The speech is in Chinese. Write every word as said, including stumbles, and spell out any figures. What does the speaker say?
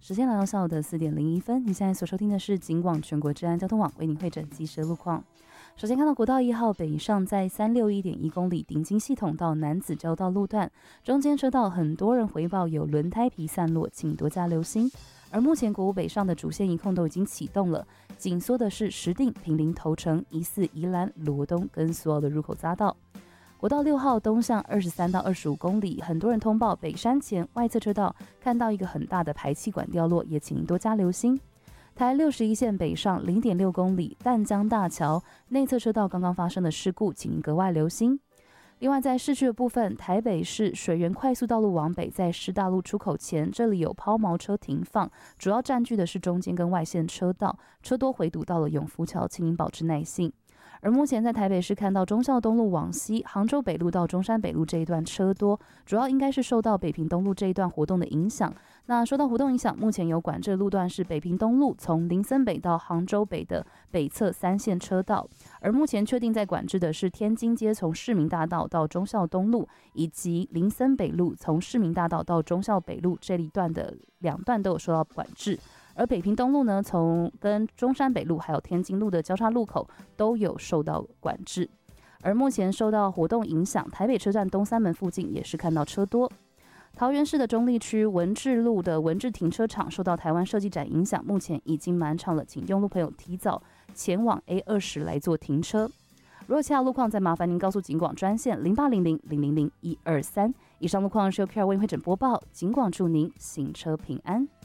时间来到下午的四点零一分，你现在所收听的是警广全国治安交通网为您汇整即时路况。首先看到国道一号北上在三六一点一公里顶金系统到南子交道路段，中间车道很多人回报有轮胎皮散落，请多加留心。而目前国五北上的主线一控都已经启动了，紧缩的是石碇、坪林、头城、宜四、宜兰、罗东跟所有的入口匝道。国道六号东向二十三到二十五公里，很多人通报北山前外侧车道看到一个很大的排气管掉落，也请您多加留心。台六十一线北上 零点六公里，淡江大桥内侧车道刚刚发生的事故，请您格外留心。另外，在市区的部分，台北市水源快速道路往北，在师大路出口前，这里有抛锚车停放，主要占据的是中间跟外线车道，车多回堵到了永福桥，请您保持耐性。而目前在台北市看到忠孝东路往西、杭州北路到中山北路这一段车多，主要应该是受到北平东路这一段活动的影响。那受到活动影响，目前有管制的路段是北平东路从林森北到杭州北的北侧三线车道，而目前确定在管制的是天津街从市民大道到忠孝东路，以及林森北路从市民大道到忠孝北路这一段的两段都有受到管制。而北平东路呢，从跟中山北路还有天津路的交叉路口都有受到管制。而目前受到活动影响，台北车站东三门附近也是看到车多。桃园市的中立区文治路的文治停车场受到台湾设计展影响，目前已经满场了，请用路朋友提早前往 A 二十 来做停车。如果其他路况，再麻烦您告诉警广专线零八零零零零零一二三。以上路况是由 P R 为会诊播报，警广祝您行车平安。